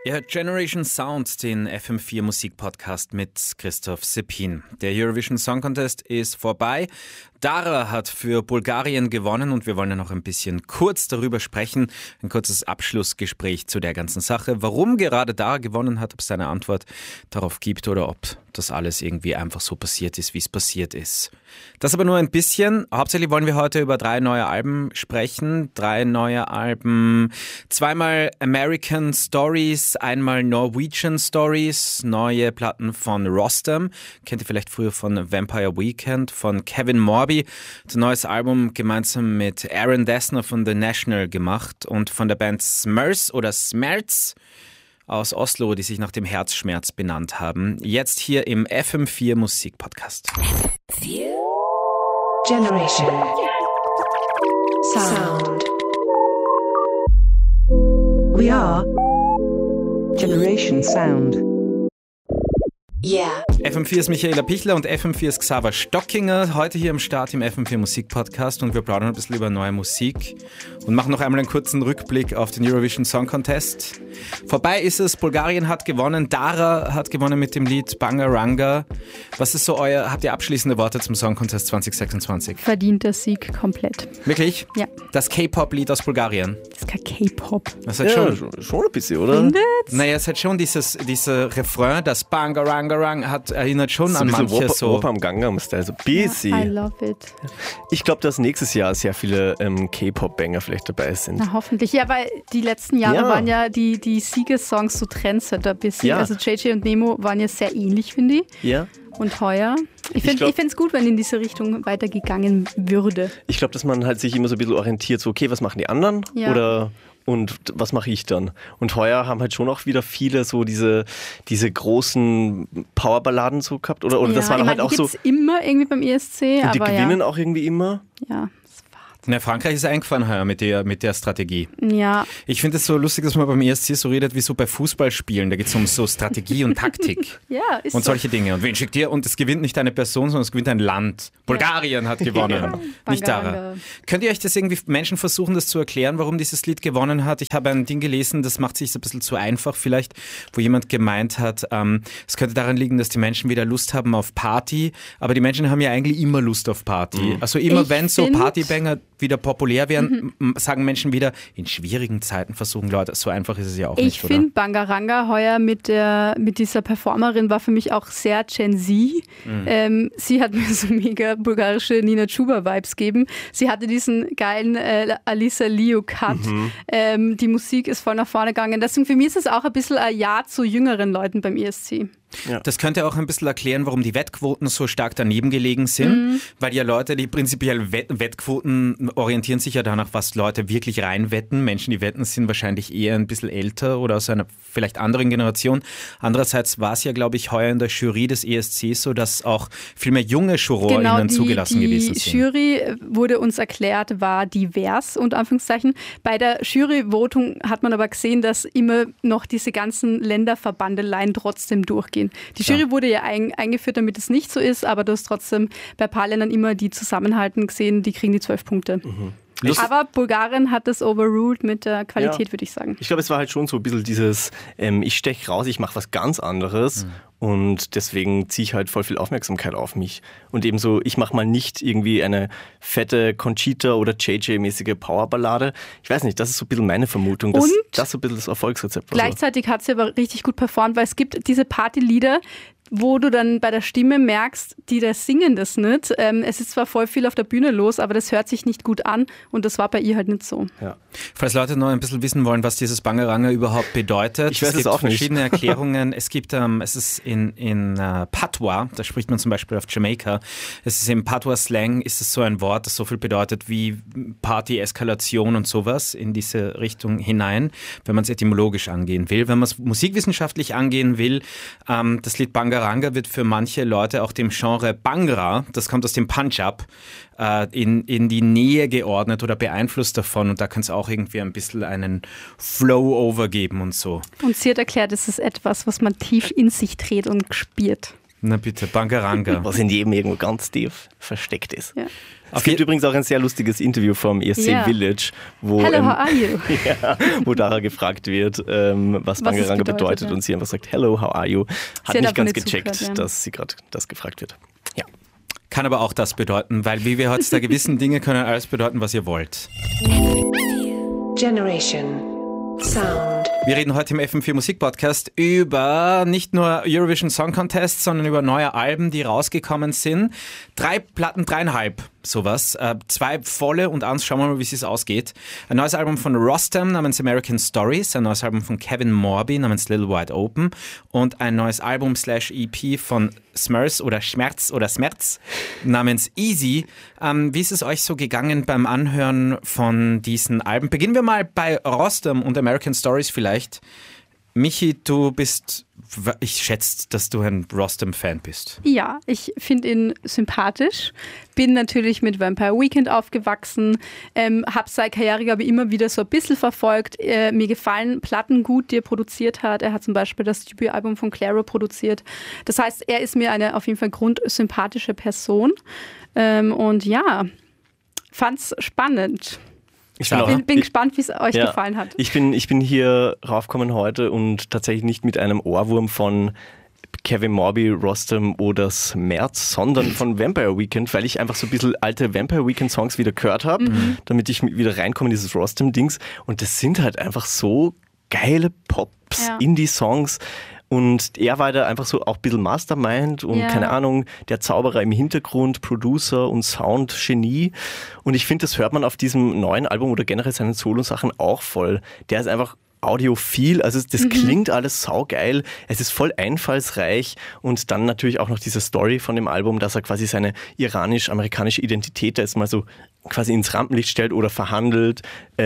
Ihr hört Generation Sound, den FM4 Musikpodcast mit Christoph Seppin. Der Eurovision Song Contest ist vorbei. Dara hat für Bulgarien gewonnen und wir wollen ja noch ein bisschen kurz darüber sprechen. Ein kurzes Abschlussgespräch zu der ganzen Sache. Warum gerade Dara gewonnen hat, ob es eine Antwort darauf gibt oder ob das alles irgendwie einfach so passiert ist, wie es passiert ist. Das aber nur ein bisschen. Hauptsächlich wollen wir heute über 3 neue Alben sprechen. 3 neue Alben, zweimal American Stories, einmal Norwegian Stories, neue Platten von Rostam. Kennt ihr vielleicht früher von Vampire Weekend, von Kevin Morby. Ein neues Album gemeinsam mit Aaron Dessner von The National gemacht und von der Band Smurfs oder Smerz aus Oslo, die sich nach dem Herzschmerz benannt haben. Jetzt hier im FM4 Musikpodcast. Generation Sound. We are Generation Sound. Yeah. FM4 ist Michaela Pichler und FM4 ist Xaver Stockinger. Heute hier am Start im FM4 Musikpodcast und wir plaudern ein bisschen über neue Musik und machen noch einmal einen kurzen Rückblick auf den Eurovision Song Contest. Vorbei ist es, Bulgarien hat gewonnen, Dara hat gewonnen mit dem Lied Bangaranga. Was ist so habt ihr abschließende Worte zum Song Contest 2026? Verdienter Sieg komplett. Wirklich? Ja. Das K-Pop-Lied aus Bulgarien? Das ist kein K-Pop. Das hat schon ein bisschen, oder? Findet's? Naja, es hat schon dieser Refrain, das Bangaranga erinnert schon an manche so. Opa am Gangnam Style, so busy. I love it. Ich glaube, dass nächstes Jahr sehr viele K-Pop-Banger vielleicht dabei sind. Na, hoffentlich. Ja, weil die letzten Jahre waren ja die Siegesongs so Trendsetter ein bisschen. Ja. Also JJ und Nemo waren ja sehr ähnlich, finde ich. Ja. Und heuer. Ich finde es gut, wenn in diese Richtung weitergegangen würde. Ich glaube, dass man halt sich immer so ein bisschen orientiert, so okay, was machen die anderen? Ja. Und was mache ich dann? Und heuer haben halt schon auch wieder viele so diese großen Powerballaden so gehabt. Oder das waren halt auch so. Die gibt's immer irgendwie beim ESC. Und die aber gewinnen auch irgendwie immer. Ja. Na, Frankreich ist eingefahren heuer mit der Strategie. Ja. Ich finde es so lustig, dass man beim ESC so redet wie so bei Fußballspielen. Da geht es um so Strategie und Taktik. Ja, ist und solche Dinge. Und wen schickt ihr? Und es gewinnt nicht eine Person, sondern es gewinnt ein Land. Bulgarien hat gewonnen. Ja. Nicht Dara. Könnt ihr euch das irgendwie, Menschen versuchen, das zu erklären, warum dieses Lied gewonnen hat? Ich habe ein Ding gelesen, das macht sich so ein bisschen zu einfach vielleicht, wo jemand gemeint hat, es könnte daran liegen, dass die Menschen wieder Lust haben auf Party. Aber die Menschen haben ja eigentlich immer Lust auf Party. Mhm. Also immer wenn so Partybanger wieder populär werden, sagen Menschen wieder, in schwierigen Zeiten versuchen Leute, so einfach ist es ja auch nicht, oder? Ich finde Bangaranga heuer mit dieser Performerin war für mich auch sehr Gen Z. Sie hat mir so mega bulgarische Nina Chuba-Vibes gegeben. Sie hatte diesen geilen Alisa Liu-Cut. Die Musik ist voll nach vorne gegangen. Deswegen für mich ist es auch ein bisschen ein Ja zu jüngeren Leuten beim ESC. Ja. Das könnte auch ein bisschen erklären, warum die Wettquoten so stark daneben gelegen sind, weil ja Leute, die prinzipiell Wettquoten orientieren sich ja danach, was Leute wirklich reinwetten. Menschen, die wetten, sind wahrscheinlich eher ein bisschen älter oder aus einer vielleicht anderen Generation. Andererseits war es ja, glaube ich, heuer in der Jury des ESC so, dass auch viel mehr junge JurorInnen zugelassen gewesen sind. Die Jury, wurde uns erklärt, war divers, unter Anführungszeichen. Bei der Jury-Votung hat man aber gesehen, dass immer noch diese ganzen Länderverbandeleien trotzdem durchgehen. Die Jury wurde ja eingeführt, damit es nicht so ist, aber du hast trotzdem bei ein paar Ländern immer die zusammenhalten gesehen, die kriegen die 12 Punkte. Aber Bulgarien hat das overruled mit der Qualität, würde ich sagen. Ich glaube, es war halt schon so ein bisschen dieses, ich steche raus, ich mache was ganz anderes und deswegen ziehe ich halt voll viel Aufmerksamkeit auf mich. Und ebenso, ich mache mal nicht irgendwie eine fette Conchita- oder JJ-mäßige Powerballade. Ich weiß nicht, das ist so ein bisschen meine Vermutung, dass das so ein bisschen das Erfolgsrezept war. Gleichzeitig hat sie aber richtig gut performt, weil es gibt diese Partylieder, wo du dann bei der Stimme merkst, die da singen das nicht. Es ist zwar voll viel auf der Bühne los, aber das hört sich nicht gut an und das war bei ihr halt nicht so. Ja. Falls Leute noch ein bisschen wissen wollen, was dieses Bangaranga überhaupt bedeutet, ich weiß es auch nicht. Es gibt verschiedene Erklärungen. Es gibt, es ist in Patois, da spricht man zum Beispiel auf Jamaika, es ist im Patois-Slang, ist es so ein Wort, das so viel bedeutet wie Party, Eskalation und sowas in diese Richtung hinein, wenn man es etymologisch angehen will. Wenn man es musikwissenschaftlich angehen will, das Lied Bangaranga wird für manche Leute auch dem Genre Bhangra, das kommt aus dem Punjab, in die Nähe geordnet oder beeinflusst davon und da kann es auch irgendwie ein bisschen einen Flow-Over geben und so. Und sie hat erklärt, es ist etwas, was man tief in sich dreht und spürt. Na bitte, Bangaranga. Was in jedem irgendwo ganz tief versteckt ist. Ja. Es gibt übrigens auch ein sehr lustiges Interview vom ESC Village, wo, Hello, how are you? wo Dara gefragt wird, was Bangaranga bedeutet. Und sie einfach sagt, hello, how are you? Hat nicht ganz gecheckt, dass sie gerade das gefragt wird. Ja. Kann aber auch das bedeuten, weil wie wir heutzutage wissen, Dinge können alles bedeuten, was ihr wollt. Generation Sound. Wir reden heute im FM4 Musik Podcast über nicht nur Eurovision Song Contest, sondern über neue Alben, die rausgekommen sind. 3 Platten, 3,5, sowas. 2 volle und eins, schauen wir mal, wie es ausgeht. Ein neues Album von Rostam namens American Stories, ein neues Album von Kevin Morby namens Little Wide Open und ein neues Album /EP von Smurs oder Schmerz oder Smerz namens Easy. Wie ist es euch so gegangen beim Anhören von diesen Alben? Beginnen wir mal bei Rostam und American Stories vielleicht. Michi, ich schätze, dass du ein Rostam-Fan bist. Ja, ich finde ihn sympathisch. Bin natürlich mit Vampire Weekend aufgewachsen. Habe seine Karriere, glaube ich, immer wieder so ein bisschen verfolgt. Mir gefallen Platten gut, die er produziert hat. Er hat zum Beispiel das Debütalbum von Clairo produziert. Das heißt, er ist mir eine auf jeden Fall grundsympathische Person. Und ja, fand's spannend. Ich bin gespannt, wie es euch gefallen hat. Ich bin hier raufgekommen heute und tatsächlich nicht mit einem Ohrwurm von Kevin Morby, Rostam oder Smerz, sondern von Vampire Weekend, weil ich einfach so ein bisschen alte Vampire Weekend Songs wieder gehört habe, damit ich wieder reinkomme in dieses Rostam-Dings. Und das sind halt einfach so geile Pops, Indie-Songs. Und er war da einfach so auch ein bisschen Mastermind und keine Ahnung, der Zauberer im Hintergrund, Producer und Sound-Genie. Und ich finde, das hört man auf diesem neuen Album oder generell seinen Solo-Sachen auch voll. Der ist einfach audiophil, also das klingt alles saugeil, es ist voll einfallsreich und dann natürlich auch noch diese Story von dem Album, dass er quasi seine iranisch-amerikanische Identität da jetzt mal so quasi ins Rampenlicht stellt oder verhandelt.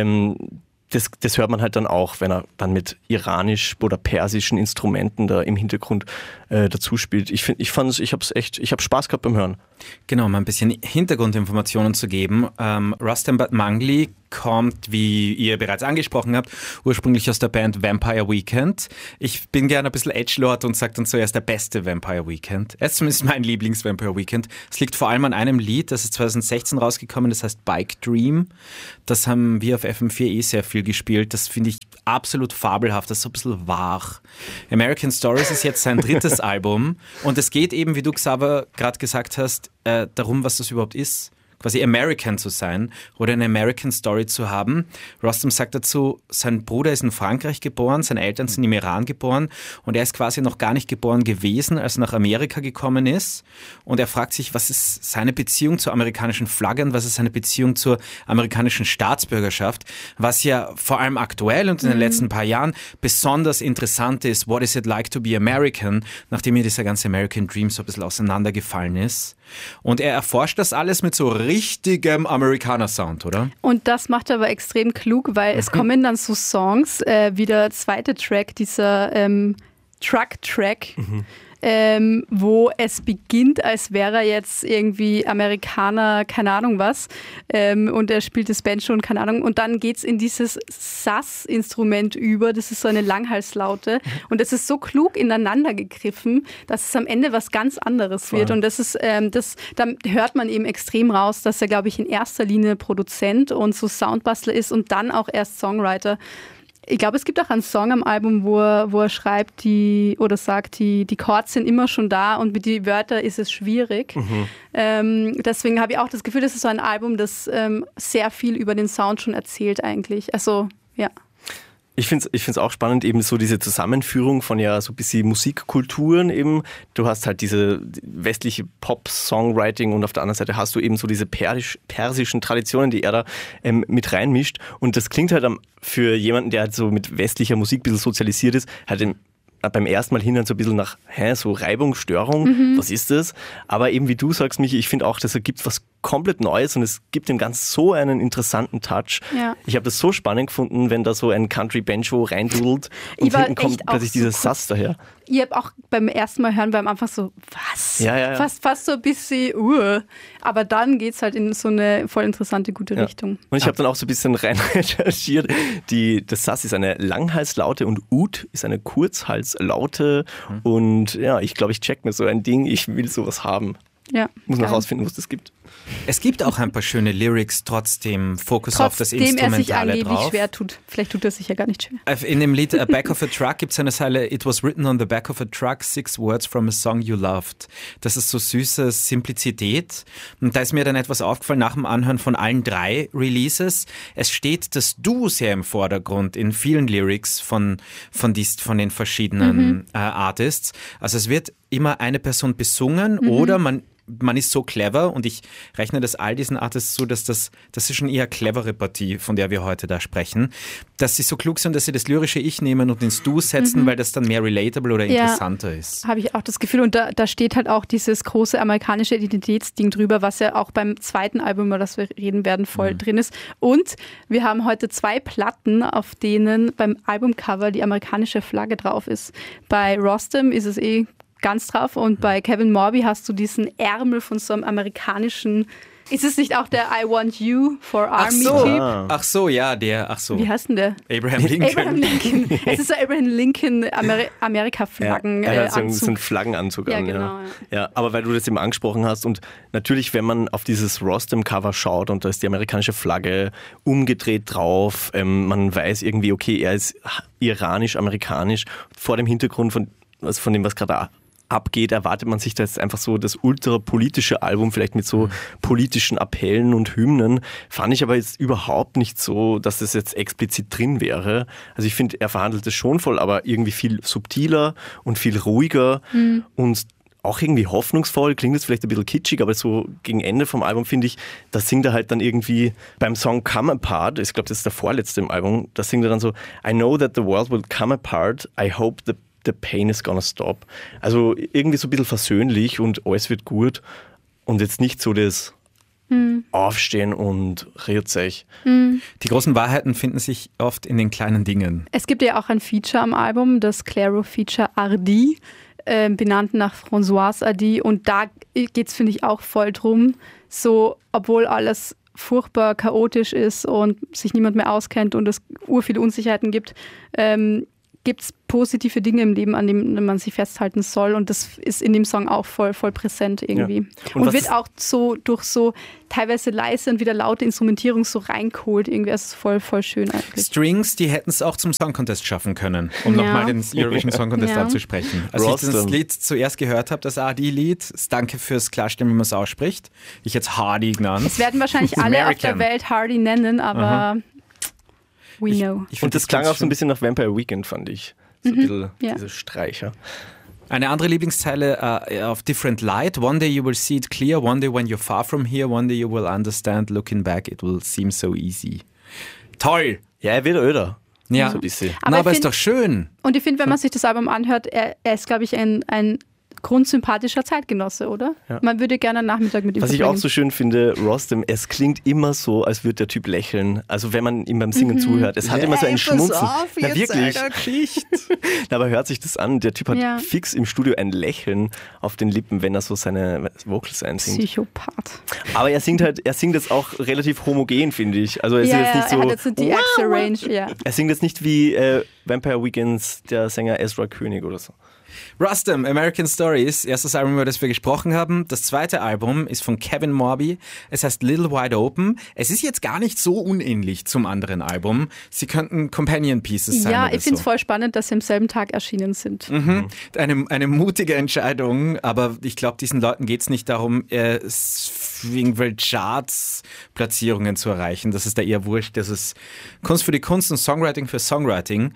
Das hört man halt dann auch, wenn er dann mit iranisch oder persischen Instrumenten da im Hintergrund dazu spielt. Ich habe Spaß gehabt beim Hören. Genau, um ein bisschen Hintergrundinformationen zu geben. Rostam Batmanglij kommt, wie ihr bereits angesprochen habt, ursprünglich aus der Band Vampire Weekend. Ich bin gerne ein bisschen Edgelord und sage dann so, er ist der beste Vampire Weekend. Er ist zumindest mein Lieblings-Vampire Weekend. Es liegt vor allem an einem Lied, das ist 2016 rausgekommen, das heißt Bike Dream. Das haben wir auf FM4 sehr viel gespielt. Das finde ich absolut fabelhaft, das ist so ein bisschen wahr. American Stories ist jetzt sein 3. Album und es geht eben, wie du, Xaver, gerade gesagt hast, darum, was das überhaupt ist. Quasi American zu sein oder eine American Story zu haben. Rostam sagt dazu, sein Bruder ist in Frankreich geboren, seine Eltern sind im Iran geboren und er ist quasi noch gar nicht geboren gewesen, als er nach Amerika gekommen ist. Und er fragt sich, was ist seine Beziehung zur amerikanischen Flagge und was ist seine Beziehung zur amerikanischen Staatsbürgerschaft, was ja vor allem aktuell und in den letzten paar Jahren besonders interessant ist. What is it like to be American? Nachdem mir dieser ganze American Dream so ein bisschen auseinandergefallen ist. Und er erforscht das alles mit so richtigem Amerikaner-Sound, oder? Und das macht er aber extrem klug, weil es kommen dann so Songs, wie der zweite Track, dieser Truck-Track, wo es beginnt, als wäre er jetzt irgendwie Amerikaner, keine Ahnung was, und er spielt das Banjo und keine Ahnung, und dann geht's in dieses Sass-Instrument über, das ist so eine Langhalslaute und das ist so klug ineinander gegriffen, dass es am Ende was ganz anderes wird und das ist, da hört man eben extrem raus, dass er, glaube ich, in erster Linie Produzent und so Soundbastler ist und dann auch erst Songwriter. Ich glaube, es gibt auch einen Song am Album, wo er schreibt, die Chords sind immer schon da und mit den Wörtern ist es schwierig. Deswegen habe ich auch das Gefühl, das ist so ein Album, das sehr viel über den Sound schon erzählt eigentlich. Also, ja. Ich finde es auch spannend, eben so diese Zusammenführung von ja so ein bisschen Musikkulturen eben. Du hast halt diese westliche Pop-Songwriting und auf der anderen Seite hast du eben so diese persischen Traditionen, die er da mit reinmischt. Und das klingt halt für jemanden, der halt so mit westlicher Musik ein bisschen sozialisiert ist, halt beim ersten Mal hinhören so ein bisschen nach so Reibungsstörung, was ist das? Aber eben wie du sagst, Michi, ich finde auch, das ergibt was komplett Neues und es gibt dem Ganzen so einen interessanten Touch. Ja. Ich habe das so spannend gefunden, wenn da so ein Country-Banjo reindudelt und hinten kommt plötzlich dieses Sass daher. Ich habe auch beim ersten Mal hören, beim Anfang so, was? Ja. Fast so ein bisschen, aber dann geht es halt in so eine voll interessante, gute Richtung. Und ich habe dann auch so ein bisschen rein recherchiert. Das Sass ist eine Langhalslaute und Ut ist eine Kurzhalslaute. kurz Laute und ja, ich glaube, ich check mir so ein Ding, ich will sowas haben. Ja, Muss noch geil. rausfinden, was das gibt. Es gibt auch ein paar schöne Lyrics, trotzdem Fokus auf das Trotzdem er sich Instrumentale angeblich drauf. schwer tut. Vielleicht tut er sich ja gar nicht schwer. In dem Lied Back of a Truck gibt es eine Zeile, It was written on the back of a truck, 6 words from a song you loved. Das ist so süße Simplizität. Und da ist mir dann etwas aufgefallen nach dem Anhören von allen 3 Releases. Es steht das Du sehr im Vordergrund in vielen Lyrics von den verschiedenen Artists. Also es wird immer eine Person besungen oder man ist so clever und ich rechne das all diesen Artists so, dass das ist schon eher clevere Partie, von der wir heute da sprechen, dass sie so klug sind, dass sie das lyrische Ich nehmen und ins Du setzen, weil das dann mehr relatable oder interessanter ist. Habe ich auch das Gefühl. Und da steht halt auch dieses große amerikanische Identitätsding drüber, was ja auch beim zweiten Album, über das wir reden werden, voll drin ist. Und wir haben heute 2 Platten, auf denen beim Albumcover die amerikanische Flagge drauf ist. Bei Rostam ist es ganz drauf und bei Kevin Morby hast du diesen Ärmel von so einem amerikanischen. Ist es nicht auch der I Want You for Army Typ? Ach so, ja, Wie heißt denn der? Abraham Lincoln. Abraham Lincoln. Es ist so Abraham Lincoln Amerika-Flaggen. Ja, er hat so einen Flaggenanzug an. Genau, ja, aber weil du das eben angesprochen hast und natürlich, wenn man auf dieses Rostam-Cover schaut und da ist die amerikanische Flagge umgedreht drauf, man weiß irgendwie, okay, er ist iranisch-amerikanisch. Vor dem Hintergrund von dem, was gerade abgeht, erwartet man sich da jetzt einfach so das ultrapolitische Album, vielleicht mit so politischen Appellen und Hymnen. Fand ich aber jetzt überhaupt nicht so, dass das jetzt explizit drin wäre. Also ich finde, er verhandelt es schon voll, aber irgendwie viel subtiler und viel ruhiger und auch irgendwie hoffnungsvoll, klingt jetzt vielleicht ein bisschen kitschig, aber so gegen Ende vom Album finde ich, da singt er halt dann irgendwie beim Song Come Apart, ich glaube, das ist der vorletzte im Album, da singt er dann so, I know that the world will come apart, I hope the pain is gonna stop. Also irgendwie so ein bisschen versöhnlich und alles wird gut und jetzt nicht so das Aufstehen und rührt sich. Die großen Wahrheiten finden sich oft in den kleinen Dingen. Es gibt ja auch ein Feature am Album, das Clairo-Feature Hardy, benannt nach Françoise Hardy. Und da geht es, finde ich, auch voll drum, so, obwohl alles furchtbar chaotisch ist und sich niemand mehr auskennt und es viele Unsicherheiten gibt, gibt es positive Dinge im Leben, an denen man sich festhalten soll. Und das ist in dem Song auch voll präsent irgendwie. Ja. Und wird auch so durch so teilweise leise und wieder laute Instrumentierung so reingeholt. Irgendwie ist es voll schön eigentlich. Strings, die hätten es auch zum Song Contest schaffen können, um nochmal den Eurovision Song Contest anzusprechen. Als ich das Lied zuerst gehört habe, das Hardy-Lied, danke fürs Klarstellen, wie man es ausspricht. Ich hätte es Hardy genannt. Es werden wahrscheinlich alle auf der Welt Hardy nennen, aber we know. Und das klang auch so ein bisschen nach Vampire Weekend, fand ich. So ein bisschen diese Streicher. Eine andere Lieblingszeile auf Different Light. One day you will see it clear, one day when you're far from here, one day you will understand, looking back it will seem so easy. Toll! Ja, er wird öder. Ja, so ein bisschen. Aber ist doch schön. Und ich finde, wenn man sich das Album anhört, er ist, glaube ich, ein grundsympathischer Zeitgenosse, oder? Ja. Man würde gerne einen Nachmittag mit ihm verbringen. Was ich auch so schön finde, Rostam, es klingt immer so, als würde der Typ lächeln. Also wenn man ihm beim Singen zuhört. Es hat immer so ein Schmunzeln. Na wirklich. Aber hört sich das an. Der Typ hat fix im Studio ein Lächeln auf den Lippen, wenn er so seine Vocals einsingt. Psychopath. Aber er singt jetzt auch relativ homogen, finde ich. Also er ist jetzt nicht so. Er hat jetzt die Axel Range, Er singt jetzt nicht wie Vampire Weekends der Sänger Ezra König oder so. Rostam, American Stories, erstes Album, über das wir gesprochen haben. Das zweite Album ist von Kevin Morby. Es heißt Little Wide Open. Es ist jetzt gar nicht so unähnlich zum anderen Album. Sie könnten Companion Pieces sein. Ja, ich finde es voll spannend, dass sie am selben Tag erschienen sind. Eine mutige Entscheidung, aber ich glaube, diesen Leuten geht es nicht darum, irgendwelche Charts-Platzierungen zu erreichen. Das ist da eher wurscht. Das ist Kunst für die Kunst und Songwriting für Songwriting.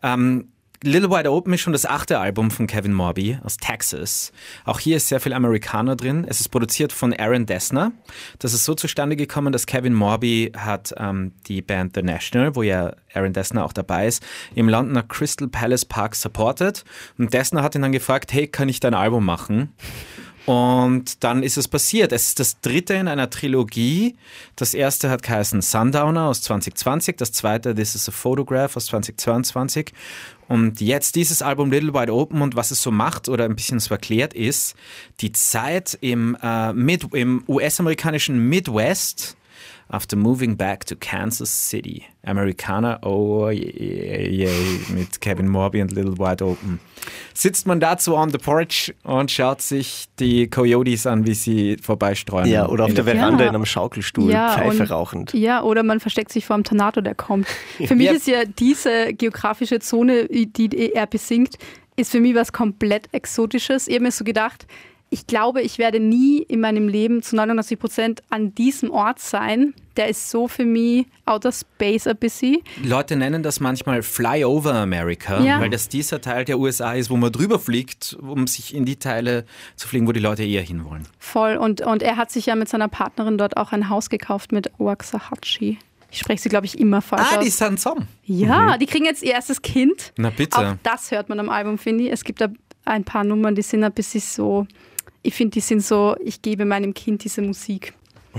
Little Wide Open ist schon das 8. Album von Kevin Morby aus Texas. Auch hier ist sehr viel Amerikaner drin. Es ist produziert von Aaron Dessner. Das ist so zustande gekommen, dass Kevin Morby hat die Band The National, wo ja Aaron Dessner auch dabei ist, im Londoner Crystal Palace Park supportet. Und Dessner hat ihn dann gefragt, hey, kann ich dein Album machen? Und dann ist es passiert. Es ist das 3. in einer Trilogie. Das erste hat geheißen Sundowner aus 2020, das zweite This is a Photograph aus 2022 und jetzt dieses Album Little Wide Open und was es so macht oder ein bisschen so erklärt ist, die Zeit im US-amerikanischen Midwest after moving back to Kansas City. Amerikaner, oh yeah, mit Kevin Morby und Little Wide Open. sitzt man dazu on the porch und schaut sich die Coyotes an, wie sie vorbeistreuen. Ja, oder auf der Veranda in einem Schaukelstuhl, Pfeife rauchend. Ja, oder man versteckt sich vor einem Tornado, der kommt. Für mich ist ja diese geografische Zone, die er besingt, ist für mich was komplett Exotisches. Ich habe mir so gedacht, ich glaube, ich werde nie in meinem Leben zu 99% an diesem Ort sein. Der ist so für mich outer space ein bisschen. Leute nennen das manchmal Flyover America, weil das dieser Teil der USA ist, wo man drüber fliegt, um sich in die Teile zu fliegen, wo die Leute eher hinwollen. Voll. Und er hat sich ja mit seiner Partnerin dort auch ein Haus gekauft mit Waxahachie. Ich spreche sie, glaube ich, immer falsch aus. Die sind zusammen. Ja, die kriegen jetzt ihr erstes Kind. Na bitte. Auch das hört man am Album, finde ich. Es gibt da ein paar Nummern, die sind ein bisschen so... Ich finde, die sind so, ich gebe meinem Kind diese Musik.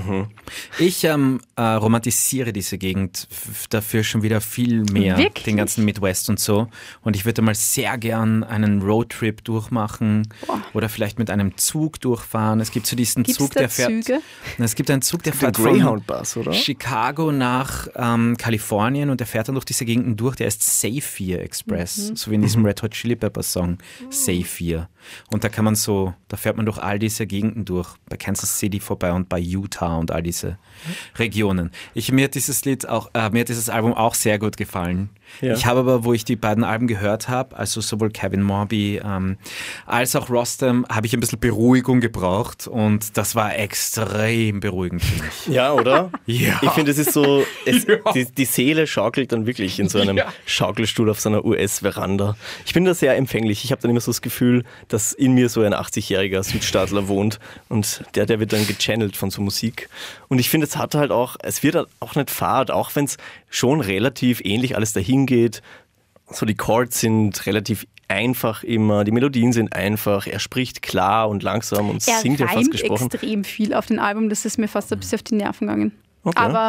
Ich romantisiere diese Gegend dafür schon wieder viel mehr. Wirklich? Den ganzen Midwest und so. Und ich würde mal sehr gern einen Roadtrip durchmachen oder vielleicht mit einem Zug durchfahren. Es gibt so diesen Zug, der fährt. Züge? Es gibt einen Zug, der fährt von Greyhound-Bus, oder? Chicago nach Kalifornien und der fährt dann durch diese Gegenden durch. Der ist Savior Express, so wie in diesem Red Hot Chili Peppers Song Savior. Und da kann man da fährt man durch all diese Gegenden durch, bei Kansas City vorbei und bei Utah und all diese Regionen. Mir hat dieses Album auch sehr gut gefallen. Ja. Ich habe aber, wo ich die beiden Alben gehört habe, also sowohl Kevin Morby als auch Rostam, habe ich ein bisschen Beruhigung gebraucht und das war extrem beruhigend für mich. Ja, oder? Ja. Ich finde, es ist so, die Seele schaukelt dann wirklich in so einem Schaukelstuhl auf so einer US-Veranda. Ich bin da sehr empfänglich. Ich habe dann immer so das Gefühl, dass in mir so ein 80-jähriger Südstaatler wohnt und der wird dann gechannelt von so Musik. Und ich finde, es wird halt auch nicht fad, auch wenn es schon relativ ähnlich alles dahin geht. So die Chords sind relativ einfach immer, die Melodien sind einfach, er spricht klar und langsam und singt ja fast gesprochen. Er reimt extrem viel auf den Album, das ist mir fast ein bisschen auf die Nerven gegangen. Okay. Aber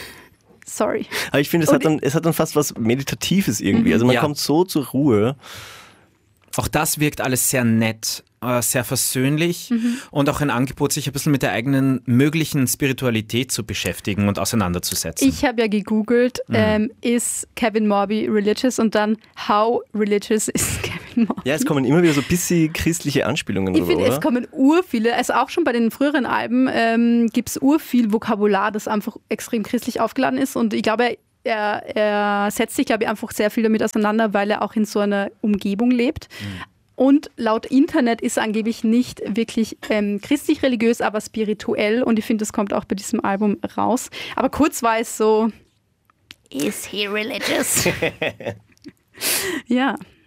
sorry. Aber ich finde, es hat dann fast was Meditatives irgendwie. Also man kommt so zur Ruhe. Auch das wirkt alles sehr nett, sehr versöhnlich und auch ein Angebot, sich ein bisschen mit der eigenen möglichen Spiritualität zu beschäftigen und auseinanderzusetzen. Ich habe ja gegoogelt, ist Kevin Morby religious und dann how religious is Kevin Morby? Ja, es kommen immer wieder so ein bisschen christliche Anspielungen rüber, oder? Es kommen urviele, also auch schon bei den früheren Alben gibt es urviel Vokabular, das einfach extrem christlich aufgeladen ist und ich glaube, er setzt sich, glaube ich, einfach sehr viel damit auseinander, weil er auch in so einer Umgebung lebt. Und laut Internet ist er angeblich nicht wirklich christlich-religiös, aber spirituell. Und ich finde, das kommt auch bei diesem Album raus. Aber kurz war es so, is he religious? Ja.